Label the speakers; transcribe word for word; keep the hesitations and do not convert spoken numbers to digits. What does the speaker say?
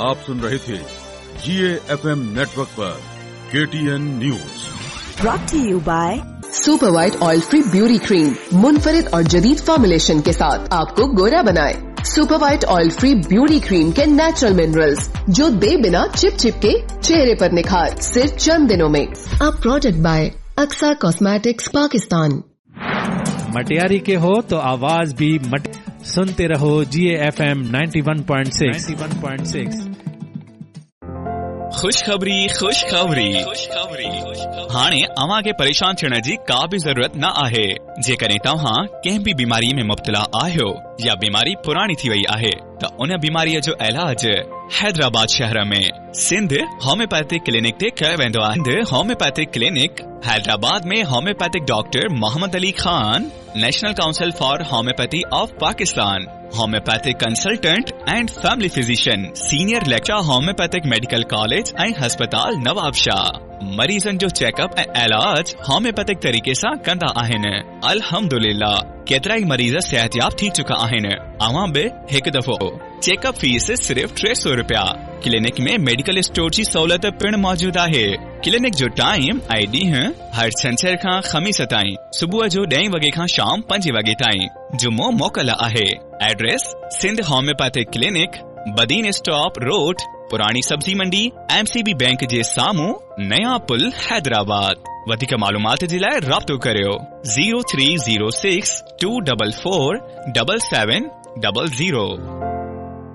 Speaker 1: आप सुन रहे थे जीए FM network पर KTN news.
Speaker 2: Brought two U by
Speaker 3: super white oil free beauty cream मुनफरिद और जदीद फॉर्मुलेशन के साथ आपको गोरा बनाए। Super white oil free beauty cream के नेचुरल मिनरल्स जो दे बिना चिप चिप के चेहरे पर निखार सिर्फ चंद दिनों में। अब product by Aqsa cosmetics Pakistan.
Speaker 4: Matiari के हो तो आवाज भी मट सुनते रहो जीए FM ninety one point six.
Speaker 5: खुशखबरी खुशखबरी खुशखबरी हाणे अवां खे परेशान थियण जी का बि ज़रूरत न आहे। जेकॾहिं तव्हां कंहिं बि बीमारी में मुब्तला आहियो या बीमारी पुराणी थी वई आहे त उन बीमारीअ जो इलाज हैदराबाद शहर में सिंध होम्योपैथिक क्लिनिक ते कयो वेंदो आहे। सिंध होम्योपैथिक क्लिनिक हैदराबाद में homeopathic doctor Mohammad Ali Khan, national council for homeopathy of Pakistan, homeopathic consultant and family physician, senior lecture homeopathic medical college ऐं हस्पताल नवाबशाह। मरीजन जो चेकअप ऐं इलाज होम्योपैथिक तरीके सां कंदा आहिनि। अल्हम्दुलिल्लाह केतिरा ई मरीज सेहतयाब थी चुका आहिनि। अवां बि हिकु दफ़ो चेकअप फीस सिर्फ टे सौ रुपया। क्लिनिक में मेडिकल स्टोर जी सहूलियत पिण मौजूद आहे। क्लिनिक जो टाइम ऐं ॾींहुं हर छंछर खां ख़मीस ताईं सुबुह जो ॾहें वॻे खां शाम पंजे वॻे ताईं। जुमो मोकल आहे। Address Sindh homeopathic clinic, Badin stop road, पुरानी सब्जी मंडी, एमसीबी बैंक जे साम्हूं, नया पुल, हैदराबाद। वधीक मालूमात जे लाइ राब्तो करियो zero three zero six two double four double seven double zero.